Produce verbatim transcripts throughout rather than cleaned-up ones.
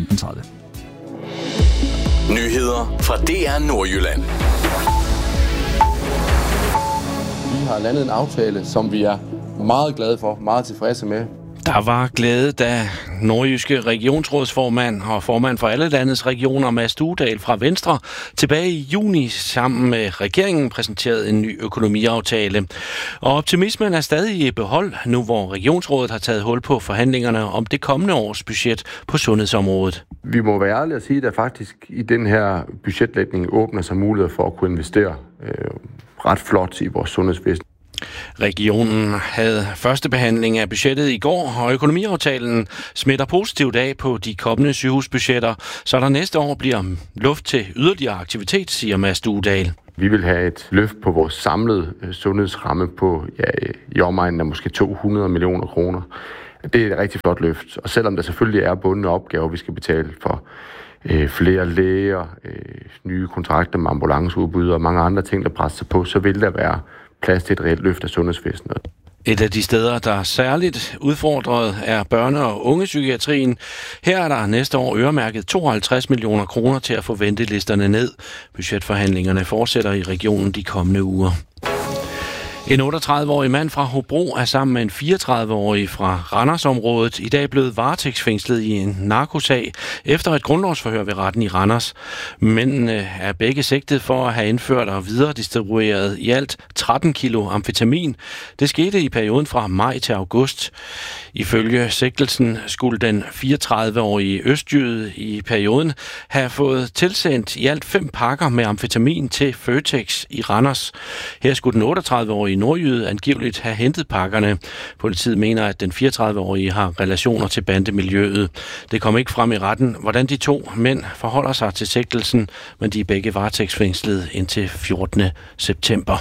femten tredive. Nyheder fra D R Nordjylland. Vi har landet en aftale, som vi er meget glade for, meget tilfredse med. Der var glæde, da nordjyske regionsrådsformand og formand for alle landets regioner, Mads Duedal fra Venstre, tilbage i juni sammen med regeringen præsenterede en ny økonomiaftale. Og optimismen er stadig i behold, nu hvor regionsrådet har taget hul på forhandlingerne om det kommende års budget på sundhedsområdet. Vi må være ærlige at sige, at der faktisk i den her budgetlægning åbner sig muligheder for at kunne investere øh, ret flot i vores sundhedsvæsen. Regionen havde første behandling af budgettet i går, og økonomiaftalen smitter positivt af på de kommende sygehusbudgetter, så der næste år bliver luft til yderligere aktivitet, siger Mads Duedal. Vi vil have et løft på vores samlede sundhedsramme på ja, i omegnen af måske to hundrede millioner kroner. Det er et rigtig flot løft, og selvom der selvfølgelig er bundne opgaver, vi skal betale for øh, flere læger, øh, nye kontrakter med ambulanceudbud og mange andre ting, der presser sig på, så vil der være plads til et reelt løft af sundhedsvæsenet. Et af de steder, der er særligt udfordret, er børne- og ungepsykiatrien. Her er der næste år øremærket tooghalvtreds millioner kroner til at få ventelisterne ned. Budgetforhandlingerne fortsætter i regionen de kommende uger. En otteogtredive-årig mand fra Hobro er sammen med en fireogtredive-årig fra Randersområdet i dag blevet varetægtsfængslet i en narkosag efter et grundlovsforhør ved retten i Randers. Mændene er begge sigtet for at have indført og videredistribueret i alt tretten kilo amfetamin. Det skete i perioden fra maj til august. Ifølge sigtelsen skulle den fireogtredive-årige østjyde i perioden have fået tilsendt i alt fem pakker med amfetamin til Føtex i Randers. Her skulle den otteogtredive-årige nordjyde angiveligt have hentet pakkerne. Politiet mener, at den fireogtredive-årige har relationer til bandemiljøet. Det kom ikke frem i retten, hvordan de to mænd forholder sig til sigtelsen, men de er begge varetægtsfængslet indtil fjortende september.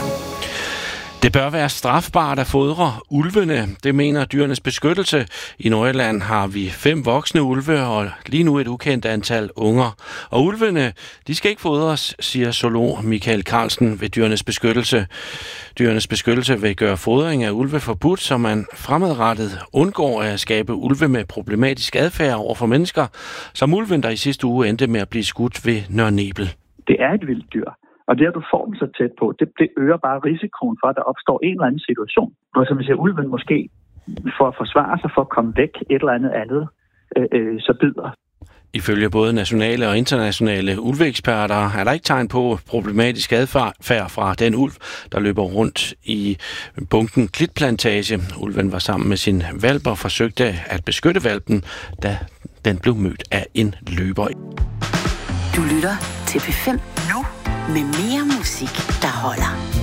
Det bør være strafbart at fodre ulvene, det mener Dyrenes Beskyttelse. I Nordjylland har vi fem voksne ulve og lige nu et ukendt antal unger. Og ulvene, de skal ikke fodres, siger zoolog Michael Carlsen ved Dyrenes Beskyttelse. Dyrenes Beskyttelse vil gøre fodring af ulve forbudt, så man fremadrettet undgår at skabe ulve med problematisk adfærd over for mennesker, som ulven, der i sidste uge endte med at blive skudt ved Nørre Nebel. Det er et vildt dyr. Og det, at du får dem så tæt på, det, det øger bare risikoen for, at der opstår en eller anden situation, hvor som vi siger, ulven måske for at forsvare sig, for at komme væk et eller andet andet, øh, øh, så bider. Ifølge både nationale og internationale ulveeksperter er der ikke tegn på problematisk adfærd fra den ulv, der løber rundt i bunken Klitplantage. Ulven var sammen med sin hvalp og forsøgte at beskytte hvalpen, da den blev mødt af en løber. Du lytter til P fem nu med mere musik, der holder.